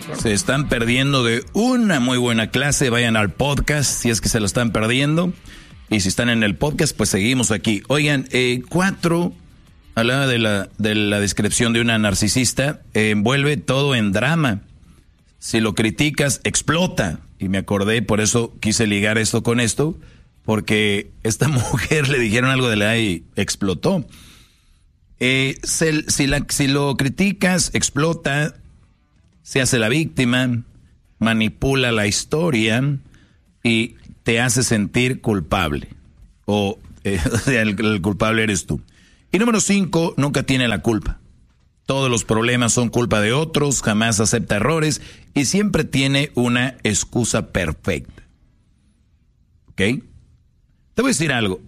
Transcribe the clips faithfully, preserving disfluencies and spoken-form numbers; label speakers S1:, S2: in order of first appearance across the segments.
S1: Se están perdiendo de una muy buena clase. Vayan al podcast si es que se lo están perdiendo. Y si están en el podcast, pues seguimos aquí. Oigan, eh, cuatro, hablaba de la, de la descripción de una narcisista, eh, envuelve todo en drama. Si lo criticas, explota. Y me acordé, por eso quise ligar esto con esto, porque esta mujer le dijeron algo de la y explotó. Eh, se, si, la, si lo criticas, explota, se hace la víctima, manipula la historia y te hace sentir culpable. O, eh, o sea, el, el culpable eres tú. Y número cinco, nunca tiene la culpa. Todos los problemas son culpa de otros, jamás acepta errores y siempre tiene una excusa perfecta. ¿Ok? Te voy a decir algo.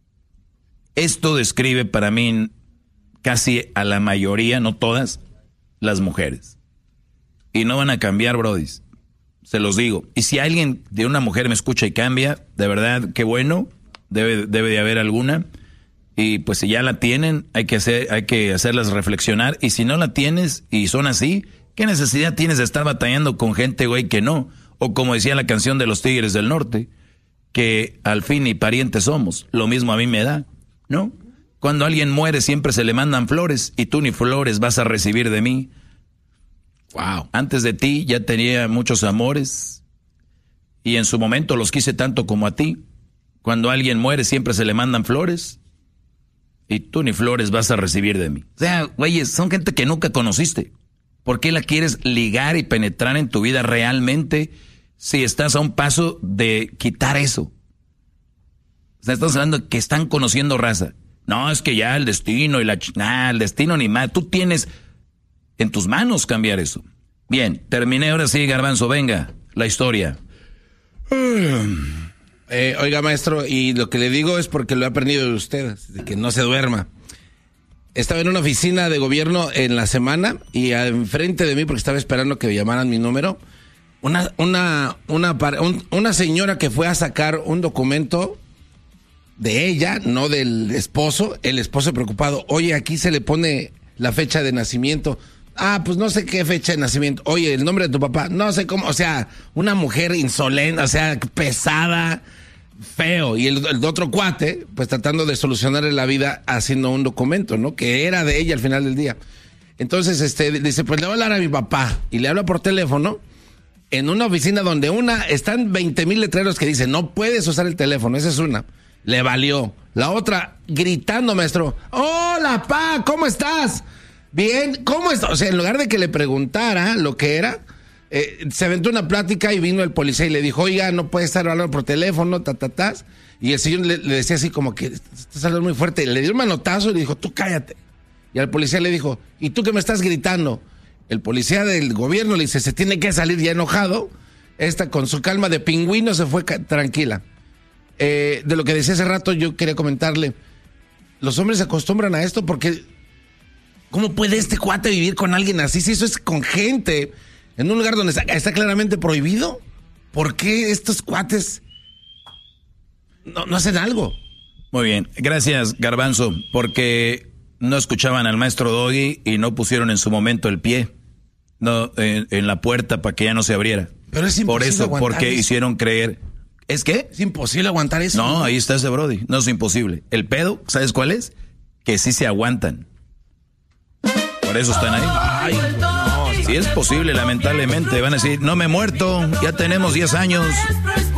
S1: Esto describe para mí casi a la mayoría, no todas, las mujeres. Y no van a cambiar, brodis. Se los digo. Y si alguien de una mujer me escucha y cambia, de verdad, qué bueno. Debe, debe de haber alguna. Y pues si ya la tienen, hay que hacer, hay que hacerlas reflexionar. Y si no la tienes y son así, ¿qué necesidad tienes de estar batallando con gente, güey, que no? O como decía la canción de los Tigres del Norte, que al fin ni parientes somos. Lo mismo a mí me da, ¿no? Cuando alguien muere siempre se le mandan flores y tú ni flores vas a recibir de mí. Wow. Antes de ti ya tenía muchos amores y en su momento los quise tanto como a ti. Cuando alguien muere siempre se le mandan flores y tú ni flores vas a recibir de mí. O sea, güeyes, son gente que nunca conociste. ¿Por qué la quieres ligar y penetrar en tu vida realmente si estás a un paso de quitar eso? O sea, estás hablando de que están conociendo raza. No, es que ya el destino y la... Nah, el destino ni más. Tú tienes en tus manos cambiar eso. Bien, terminé. Ahora sí, Garbanzo, venga, la historia.
S2: Eh, oiga, maestro, y lo que le digo es porque lo he aprendido de usted, de que no se duerma. Estaba en una oficina de gobierno en la semana y enfrente de mí, porque estaba esperando que me llamaran mi número, una, una, una, un, una señora que fue a sacar un documento de ella, no del esposo, el esposo preocupado. Oye, aquí se le pone la fecha de nacimiento. Ah, pues no sé qué fecha de nacimiento. Oye, el nombre de tu papá, no sé cómo. O sea, una mujer insolente, o sea, pesada, feo. Y el, el otro cuate, pues tratando de solucionarle la vida haciendo un documento, ¿no? Que era de ella al final del día. Entonces, este, dice, pues le voy a hablar a mi papá. Y le habla por teléfono en una oficina donde una, están veinte mil letreros que dicen, no puedes usar el teléfono. Esa es una. Le valió. La otra, gritando, maestro. Hola, pa, ¿cómo estás? Bien, ¿cómo estás? O sea, en lugar de que le preguntara lo que era, eh, se aventó una plática y vino el policía y le dijo, oiga, no puede estar hablando por teléfono, ta, ta, ta. Y el señor le, le decía así como que, estás hablando muy fuerte. Le dio un manotazo y le dijo, tú cállate. Y al policía le dijo, ¿y tú qué me estás gritando? El policía del gobierno le dice, se tiene que salir ya enojado. Esta con su calma de pingüino se fue ca- tranquila. Eh, de lo que decía hace rato, yo quería comentarle, los hombres se acostumbran a esto porque ¿cómo puede este cuate vivir con alguien así? Si eso es con gente en un lugar donde está, está claramente prohibido, ¿por qué estos cuates no, no hacen algo?
S1: Muy bien, gracias, Garbanzo, porque no escuchaban al maestro Doggy y no pusieron en su momento el pie no en, en la puerta para que ya no se abriera.
S2: Pero es imposible.
S1: Por eso, porque
S2: eso.
S1: hicieron creer. ¿Es qué?
S2: Es imposible aguantar eso.
S1: No, ahí está ese Brody. No es imposible. El pedo, ¿sabes cuál es? Que sí se aguantan. Por eso están ahí.
S2: Ay, no,
S1: si es posible, lamentablemente, van a decir, no me he muerto, ya tenemos diez años.